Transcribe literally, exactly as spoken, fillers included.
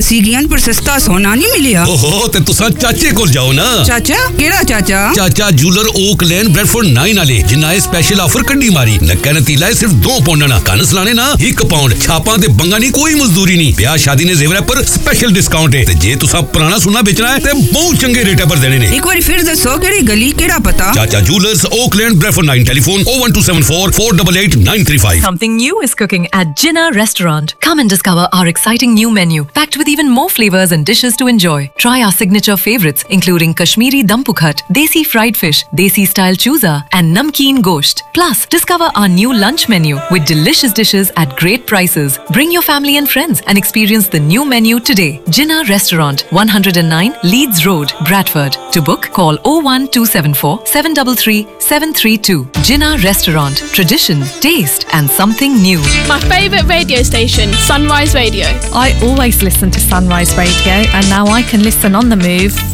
दसी गयन पर सस्ता सोना नहीं मिलिया। ओहो ते तुसा चाचे कोल जाओ ना। चाचा केड़ा चाचा? चाचा जूलर ओक लेन ब्रेडफोर्ड नाइन वाले जिन्ना ए स्पेशल ऑफर कड्डी मारी। नक्का नतीला है सिर्फ दो पाउंड ना कन सलाने ना एक पाउंड छापा ते बंगा नहीं कोई मजदूरी नहीं। ब्याह शादी ने जेवर पर स्पेशल डिस्काउंट है ते जे तुसा पुराना सोना बेचना है ते बहुत चंगे रेट पर देने ने। एक बार फिर दसो केड़ी गली केड़ा पता? चाचा jewellers okay lane Bradford nine telephone oh one two seven four four eight eight nine three five। Something new is cooking at Jinnah Restaurant. Come and discover our exciting new menu packed with even more flavors and dishes to enjoy. Try our signature favorites including Kashmiri dum pukhat, desi fried fish, desi style chooza and namkeen gosht. Plus, discover our new lunch menu with delicious dishes at great prices. Bring your family and friends and experience the new menu today. Jinnah Restaurant, one oh nine Leeds Road, Bradford. To book, call oh one two seven four seven three three seven three two. Jinnah Restaurant, tradition, taste and something new. My favourite radio station, Sunrise Radio. I always listen to Sunrise Radio, and now I can listen on the move